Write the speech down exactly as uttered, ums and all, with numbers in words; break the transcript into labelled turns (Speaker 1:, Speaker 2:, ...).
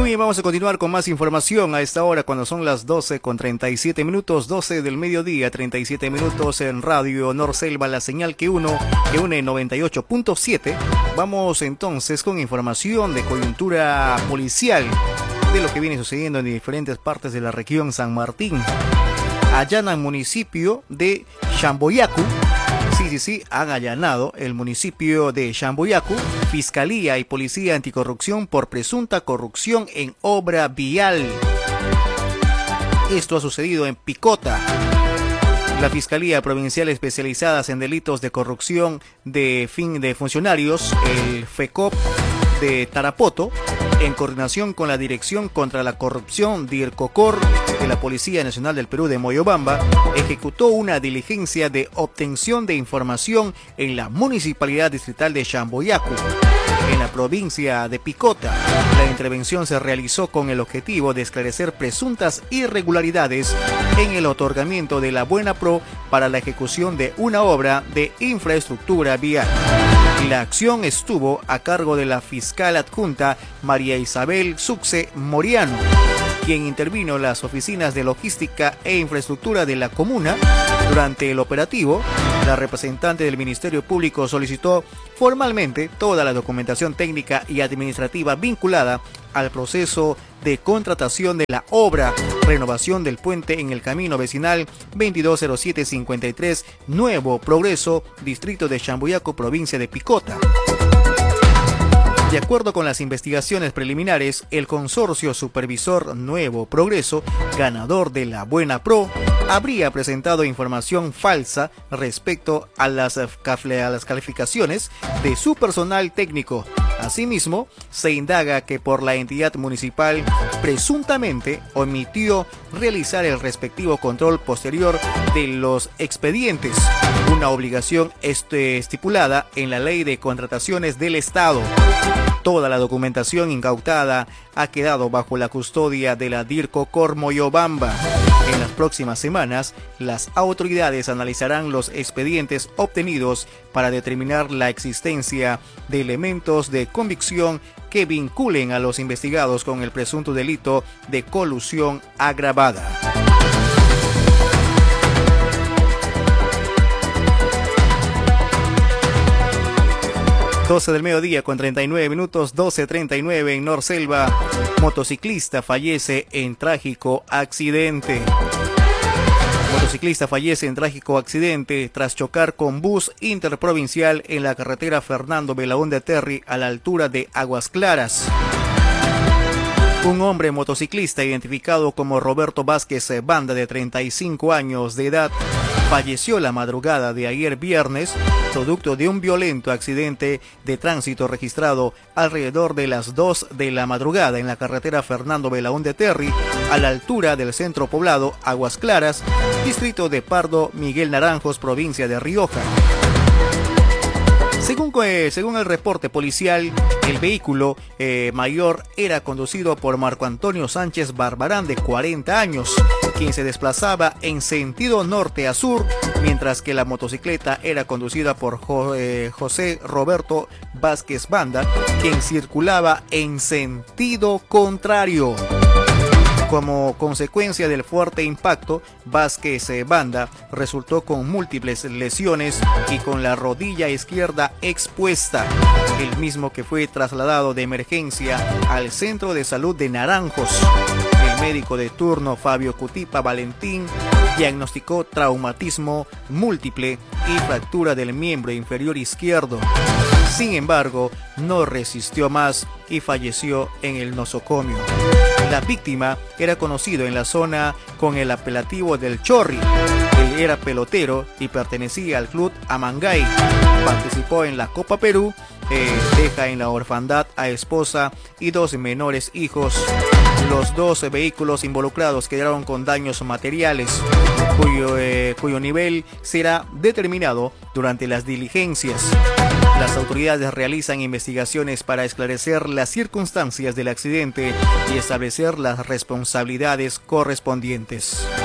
Speaker 1: Muy bien, vamos a continuar con más información a esta hora cuando son las doce con treinta y siete minutos, doce del mediodía, treinta y siete minutos en Radio Norselva, la señal que uno que une noventa y ocho punto siete. Vamos entonces con información de coyuntura policial de lo que viene sucediendo en diferentes partes de la región San Martín. Allanan el municipio de Chamboyacu. Sí, sí, sí, han allanado el municipio de Chamboyacu, Fiscalía y Policía Anticorrupción por presunta corrupción en obra vial. Esto ha sucedido en Picota. La Fiscalía Provincial Especializada en Delitos de Corrupción de fin de Funcionarios, el FECOP de Tarapoto, en coordinación con la Dirección contra la Corrupción DIRCOCOR de la Policía Nacional del Perú de Moyobamba, ejecutó una diligencia de obtención de información en la Municipalidad Distrital de Chamboyacu, en la provincia de Picota. La intervención se realizó con el objetivo de esclarecer presuntas irregularidades en el otorgamiento de la Buena Pro para la ejecución de una obra de infraestructura vial. La acción estuvo a cargo de la fiscal adjunta María Isabel Succe Moriano, quien intervino en las oficinas de logística e infraestructura de la comuna. Durante el operativo, la representante del Ministerio Público solicitó formalmente toda la documentación técnica y administrativa vinculada al proceso de contratación de la obra renovación del puente en el camino vecinal veintidós cero siete cincuenta y tres Nuevo Progreso, distrito de Chamboyacu, provincia de Picota. De acuerdo con las investigaciones preliminares, el consorcio supervisor Nuevo Progreso, ganador de la Buena Pro, habría presentado información falsa respecto a las, a las calificaciones de su personal técnico. Asimismo, se indaga que por la entidad municipal presuntamente omitió realizar el respectivo control posterior de los expedientes, una obligación este, estipulada en la Ley de Contrataciones del Estado. Toda la documentación incautada ha quedado bajo la custodia de la DIRCOCOR Moyobamba. En las próximas semanas, las autoridades analizarán los expedientes obtenidos para determinar la existencia de elementos de convicción que vinculen a los investigados con el presunto delito de colusión agravada. doce del mediodía con treinta y nueve minutos, doce treinta y nueve en Norselva. Motociclista fallece en trágico accidente. Motociclista fallece en trágico accidente tras chocar con bus interprovincial en la carretera Fernando Belaúnde Terry a la altura de Aguas Claras. Un hombre motociclista identificado como Roberto Vázquez Banda, de treinta y cinco años de edad, falleció la madrugada de ayer viernes, producto de un violento accidente de tránsito registrado alrededor de las dos de la madrugada en la carretera Fernando Belaúnde Terry, a la altura del centro poblado Aguas Claras, distrito de Pardo Miguel Naranjos, provincia de Rioja. Según, eh, según el reporte policial, el vehículo eh, mayor era conducido por Marco Antonio Sánchez Barbarán, de cuarenta años, quien se desplazaba en sentido norte a sur, mientras que la motocicleta era conducida por jo, eh, José Roberto Vázquez Banda, quien circulaba en sentido contrario. Como consecuencia del fuerte impacto, Vázquez Banda resultó con múltiples lesiones y con la rodilla izquierda expuesta, el mismo que fue trasladado de emergencia al Centro de Salud de Naranjos. El médico de turno, Fabio Cutipa Valentín, diagnosticó traumatismo múltiple y fractura del miembro inferior izquierdo. Sin embargo, no resistió más y falleció en el nosocomio. La víctima era conocido en la zona con el apelativo del Chorri. Él era pelotero y pertenecía al club Amangay. Participó en la Copa Perú, eh, deja en la orfandad a esposa y dos menores hijos. Los dos vehículos involucrados quedaron con daños materiales, cuyo, eh, cuyo nivel será determinado durante las diligencias. Las autoridades realizan investigaciones para esclarecer las circunstancias del accidente y establecer las responsabilidades correspondientes.